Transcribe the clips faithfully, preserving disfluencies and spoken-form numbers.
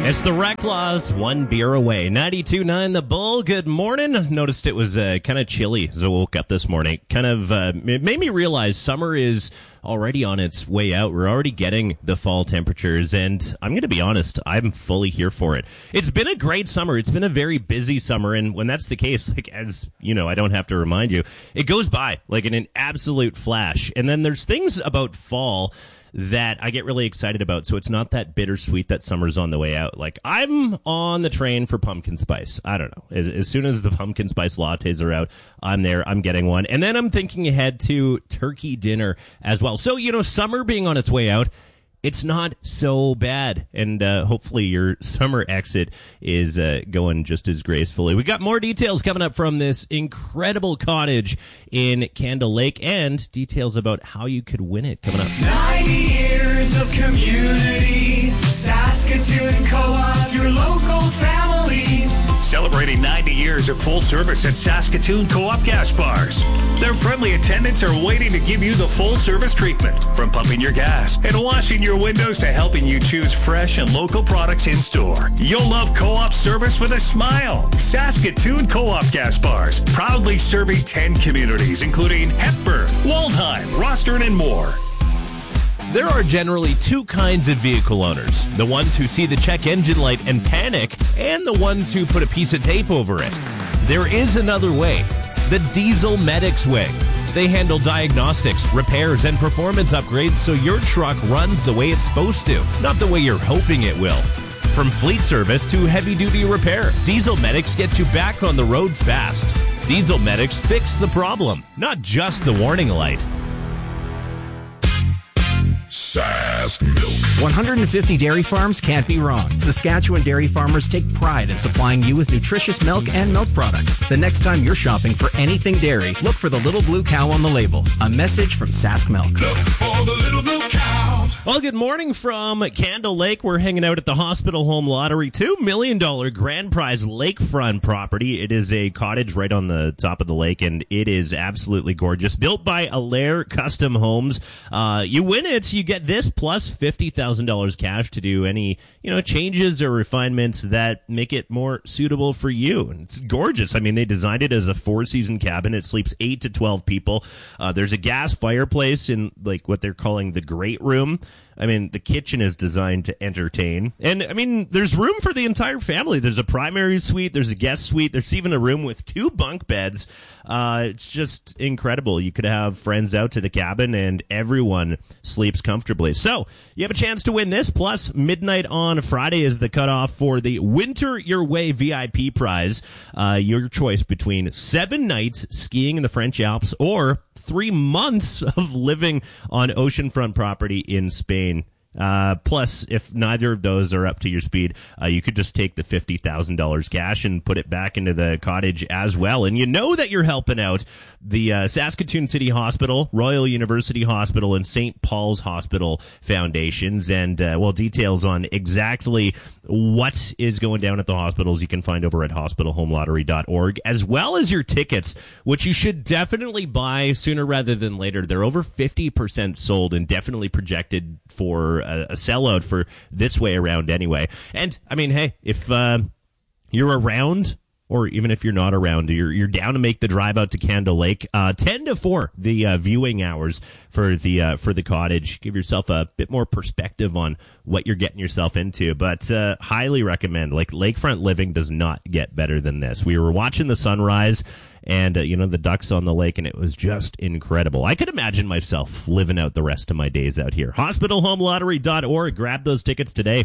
It's the Wreck Laws, one beer away. ninety-two point nine The Bull, good morning. Noticed it was uh, kind of chilly as I woke up this morning. Kind of uh, it made me realize summer is already on its way out. We're already getting the fall temperatures, and I'm going to be honest, I'm fully here for it. It's been a great summer. It's been a very busy summer, and when that's the case, like as you know, I don't have to remind you, it goes by like in an absolute flash. And then there's things about fall that I get really excited about, so it's not that bittersweet that summer's on the way out. Like, I'm on the train for pumpkin spice. I don't know. As, as soon as the pumpkin spice lattes are out, I'm there. I'm getting one. And then I'm thinking ahead to turkey dinner as well. So, you know, summer being on its way out, it's not so bad, and uh, hopefully your summer exit is uh, going just as gracefully. We got more details coming up from this incredible cottage in Candle Lake, and details about how you could win it coming up. ninety years of community, Saskatoon Co-op, your local family. Celebrating ninety years of full service at Saskatoon Co-op Gas Bars. Their friendly attendants are waiting to give you the full service treatment, from pumping your gas and washing your windows to helping you choose fresh and local products in store. You'll love Co-op service with a smile. Saskatoon Co-op Gas Bars, proudly serving ten communities, including Hepburn, Waldheim, Rostern, and more. There are generally two kinds of vehicle owners. The ones who see the check engine light and panic, and the ones who put a piece of tape over it. There is another way. The Diesel Medics way. They handle diagnostics, repairs, and performance upgrades so your truck runs the way it's supposed to, not the way you're hoping it will. From fleet service to heavy-duty repair, Diesel Medics get you back on the road fast. Diesel Medics fix the problem, not just the warning light. Sask Milk. one hundred fifty dairy farms can't be wrong. Saskatchewan dairy farmers take pride in supplying you with nutritious milk and milk products. The next time you're shopping for anything dairy, look for the little blue cow on the label. A message from Sask Milk. Look for the little blue cow. Well, good morning from Candle Lake. We're hanging out at the Hospital Home Lottery. two million dollars grand prize lakefront property. It is a cottage right on the top of the lake, and it is absolutely gorgeous. Built by Allaire Custom Homes. Uh, you win it, you get this plus fifty thousand dollars cash to do any, you know, changes or refinements that make it more suitable for you. And it's gorgeous. I mean, they designed it as a four-season cabin. It sleeps eight to twelve people. Uh, there's a gas fireplace in, like, what they're calling the great room. I mean, the kitchen is designed to entertain. And, I mean, there's room for the entire family. There's a primary suite. There's a guest suite. There's even a room with two bunk beds. Uh, it's just incredible. You could have friends out to the cabin, and everyone sleeps comfortably. So, you have a chance to win this. Plus, midnight on Friday is the cutoff for the Winter Your Way V I P prize. Uh, your choice between seven nights skiing in the French Alps or three months of living on oceanfront property in Spain. Uh, plus, if neither of those are up to your speed, uh, you could just take the fifty thousand dollars cash and put it back into the cottage as well. And you know that you're helping out the uh, Saskatoon City Hospital, Royal University Hospital, and Saint Paul's Hospital Foundations. And, uh, well, details on exactly what is going down at the hospitals you can find over at hospital home lottery dot org, as well as your tickets, which you should definitely buy sooner rather than later. They're over fifty percent sold and definitely projected for a, a sellout for this way around anyway. And, I mean, hey, if uh, you're around, or even if you're not around, you're you're down to make the drive out to Candle Lake. Uh, ten to four, the uh, viewing hours for the uh, for the cottage. Give yourself a bit more perspective on what you're getting yourself into. But uh, highly recommend. Like, lakefront living does not get better than this. We were watching the sunrise and, uh, you know, the ducks on the lake, and it was just incredible. I could imagine myself living out the rest of my days out here. hospital home lottery dot org. Grab those tickets today.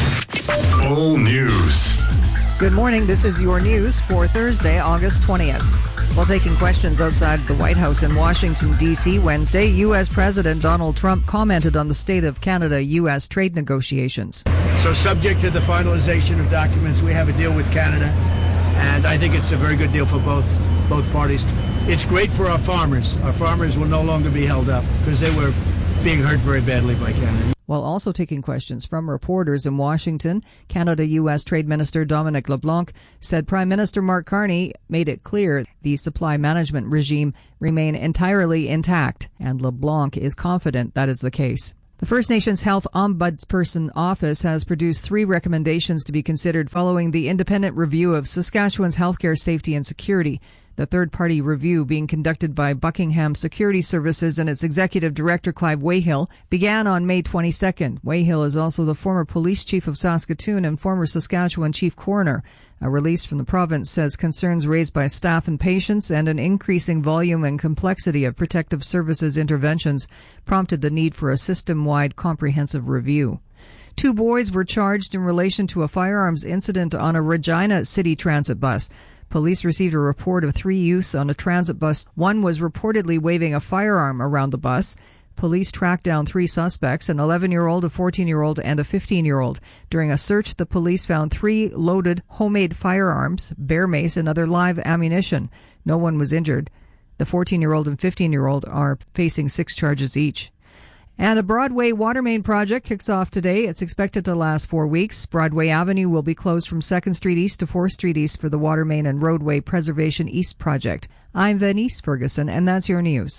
Full news. Good morning. This is your news for Thursday, August twentieth. While taking questions outside the White House in Washington, D C Wednesday, U S President Donald Trump commented on the state of Canada-U S trade negotiations. So subject to the finalization of documents, we have a deal with Canada, and I think it's a very good deal for both both parties. It's great for our farmers. Our farmers will no longer be held up because they were being hurt very badly by Canada. While also taking questions from reporters in Washington, Canada-U S Trade Minister Dominic LeBlanc said Prime Minister Mark Carney made it clear the supply management regime remain entirely intact, and LeBlanc is confident that is the case. The First Nations Health Ombudsperson Office has produced three recommendations to be considered following the independent review of Saskatchewan's healthcare safety and security. The third-party review, being conducted by Buckingham Security Services and its executive director, Clive Wayhill, began on May twenty-second. Wayhill is also the former police chief of Saskatoon and former Saskatchewan chief coroner. A release from the province says concerns raised by staff and patients and an increasing volume and complexity of protective services interventions prompted the need for a system-wide comprehensive review. Two boys were charged in relation to a firearms incident on a Regina City Transit bus. Police received a report of three youths on a transit bus. One was reportedly waving a firearm around the bus. Police tracked down three suspects, an eleven-year-old, a fourteen-year-old, and a fifteen-year-old. During a search, the police found three loaded homemade firearms, bear mace, and other live ammunition. No one was injured. The fourteen-year-old and fifteen-year-old are facing six charges each. And a Broadway water main project kicks off today. It's expected to last four weeks. Broadway Avenue will be closed from second Street East to fourth Street East for the Water Main and Roadway Preservation East project. I'm Venice Ferguson, and that's your news.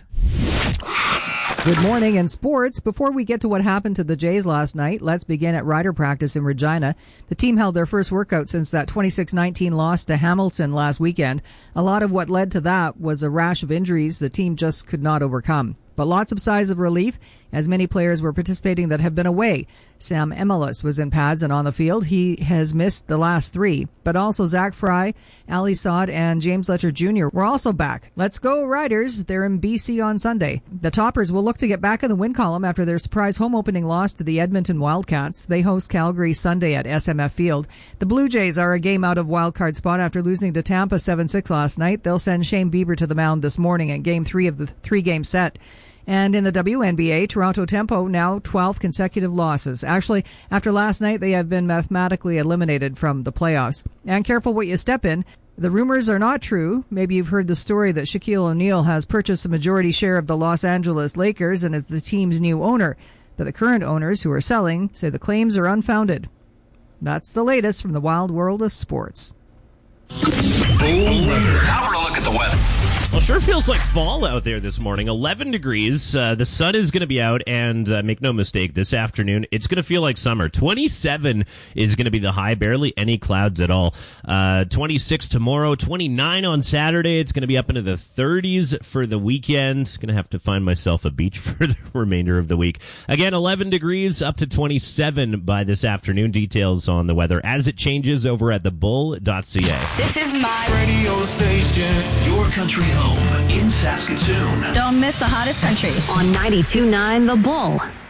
Good morning. In sports, before we get to what happened to the Jays last night, let's begin at Rider practice in Regina. The team held their first workout since that twenty-six nineteen loss to Hamilton last weekend. A lot of what led to that was a rash of injuries the team just could not overcome. But lots of sighs of relief as many players were participating that have been away. Sam Emilus was in pads and on the field. He has missed the last three. But also Zach Fry, Ali Saad, and James Letcher Junior were also back. Let's go Riders. They're in B C on Sunday. The Toppers will look to get back in the win column after their surprise home opening loss to the Edmonton Wildcats. They host Calgary Sunday at S M F Field. The Blue Jays are a game out of wildcard spot after losing to Tampa seven six last night. They'll send Shane Bieber to the mound this morning at game three of the three-game set. And in the W N B A, Toronto Tempo now twelve consecutive losses. Actually, after last night, they have been mathematically eliminated from the playoffs. And careful what you step in. The rumors are not true. Maybe you've heard the story that Shaquille O'Neal has purchased a majority share of the Los Angeles Lakers and is the team's new owner. But the current owners who are selling say the claims are unfounded. That's the latest from the wild world of sports. Full weather. Now we're going to look at the weather. Well, sure feels like fall out there this morning. eleven degrees. Uh, the sun is going to be out, and uh, make no mistake, this afternoon, it's going to feel like summer. twenty-seven is going to be the high, barely any clouds at all. Uh, twenty-six tomorrow, twenty-nine on Saturday. It's going to be up into the thirties for the weekend. Going to have to find myself a beach for the remainder of the week. Again, eleven degrees up to twenty-seven by this afternoon. Details on the weather as it changes over at the bull dot c a. This is my Radio station, your country home in Saskatoon. Don't miss the hottest country on ninety-two point nine The Bull.